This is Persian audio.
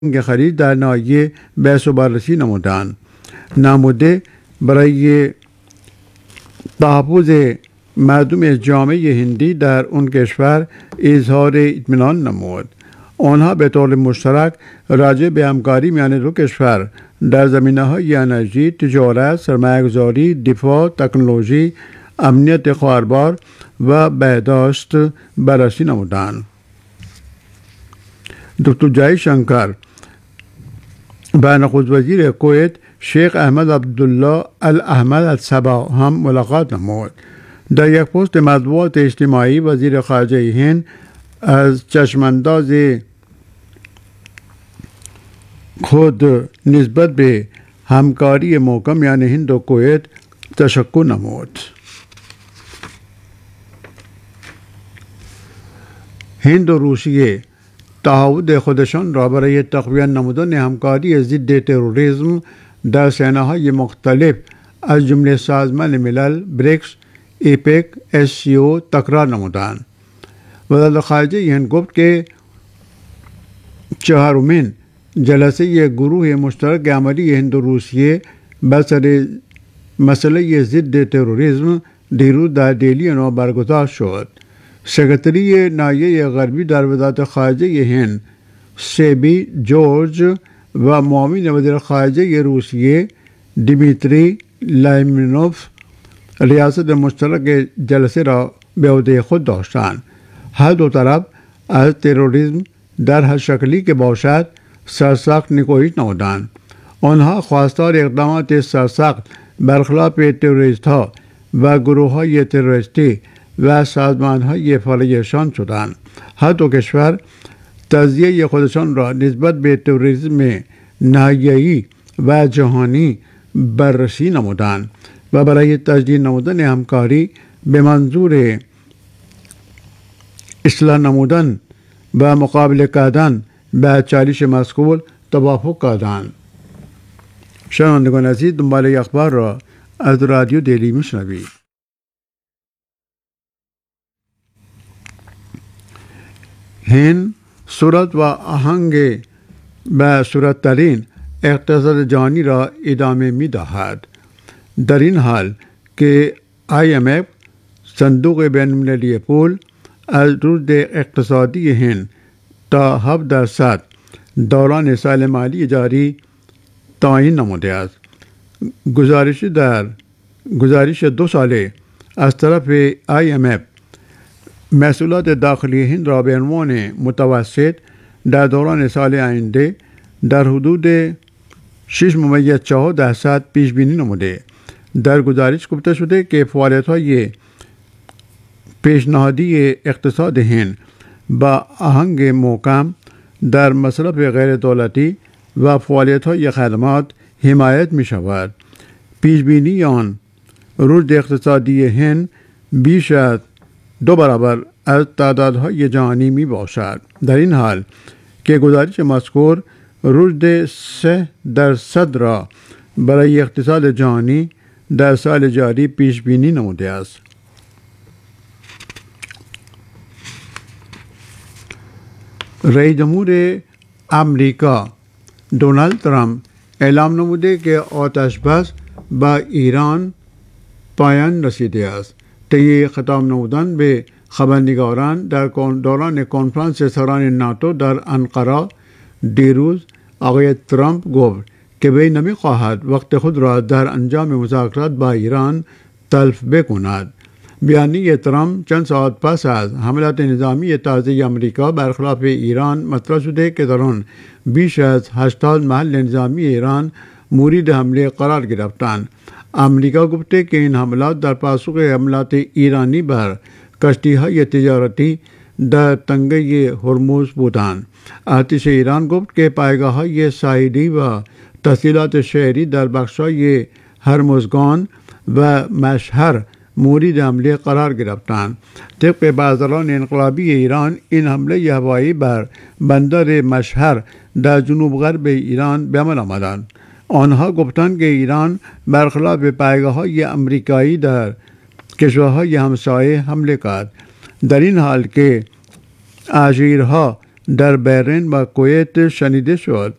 خرید در ناحیه بحث و بررسی نمودند. نموده برای تحفظ مردم جامعه هندی در اون کشور اظهار اطمینان نمود. آنها به طور مشترک راجع به همکاری میان دو کشور در زمینه‌های انرژی، تجارت، سرمایه‌گذاری، دفاع، تکنولوژی، امنیت خواهربار و بهداشت بررسی نمودند. دکتر جای شنکر با نخست وزیر کویت شیخ احمد عبدالله الاحمد الصبا هم ملاقات نمود. در یک پست مطبوعات اجتماعی وزیر خارجه هند از چشمانداز خود نسبت به همکاری محکم میان هند و کویت تشکر نمود. هند و روسیه تعهد خودشان را برای تقویت نمودن همکاری ضد تروریسم در صحنه‌های مختلف از جمله سازمان ملل، بریکس، ایپک، SCO تکرار نمودند. وزارت خارجه هند گفت که چهارمین جلسه گروه مشترک عملی هند و روسیه بر سر مسئله ضد تروریسم دیروز در دهلی نو برگزار شد. سکرتری ناحیه غربی در وزارت خارجه هند سیبی جورج و معاون وزیر خارجه روسیه دیمیتری لایمنوف ریاست مشترک جلسه را به عهده خود داشتند. هر دو طرف از تروریسم در هر شکلی که باشد سرسخت نکوهش نمودند. آنها خواستار اقدامات سرسخت برخلاف تروریست ها و گروه های تروریستی و سازمان های فعالیشان شدند. هر دو کشور تجزیه خودشان را نسبت به تروریسم ناحیه‌ای و جهانی بررسی نمودند و برای تجدید نمودن همکاری به منظور اصلاح نمودن و مقابله کردن با چالش مذکور توافق کردند. شنوندگان عزیز، دنباله اخبار را از رادیو دهلی میشنوید. هند صورت و آهنگ به صورتترین اقتصاد جهانی را ادامه می دهد. در این حال که IMF صندوق بین‌المللی پول از رشد اقتصادی هند تا 7% دوران سال مالی جاری تعیین نموده است. گزارش 2 ساله از طرف IMF محصولات داخلی هند را به عنوان متوسط در دوران سال آینده در حدود 6.4% پیش بینی نموده. در گزارش گفته شده که فعالیت‌های پیشنهادی اقتصاد هند با آهنگ محکم در مصرف غیر دولتی و فعالیت‌های خدمات حمایت می شود. پیش بینی آن رشد اقتصادی هند بیش از 2 برابر از تعدادهای جهانی می باشد. در این حال که گزارش مذکور رشد 3% را برای اقتصاد جهانی در سال جاری پیش بینی نموده است. رئیس جمهور امریکا دونالد ترامپ اعلام نموده که آتش بس با ایران پایان رسیده است. طی خطاب نمودن به خبرنگاران در دوران کنفرانس سران ناتو در انقره دیروز آقای ترامپ گفت که وی نمی‌خواهد وقت خود را در انجام مذاکرات با ایران تلف بکند. بیانیه ترامپ چند ساعت پس از حملات نظامی تازه آمریکا برخلاف ایران مطرح شده که در آن بیش از 80 محل نظامی ایران مورد حمله قرار گرفتند. آمریکا گفته که این حملات در پاسخ حملات ایرانی بر کشتی‌های تجارتی در تنگه هرمز بودند. ارتش ایران گفت که پایگاه‌های ساحلی و تسهیلات شهری در بخش‌های هرمزگان و مشهر مورد حمله قرار گرفتند. طبق بازرگان انقلابی ایران این حمله هوایی بر بندر مشهر در جنوب غرب ایران به عمل آمدند. آنها گفتند که ایران برخلاف پایگاه‌های آمریکایی در کشورهای همسایه حمله کرد. در این حال که الژیرها در بحرین و کویت شنیده شد.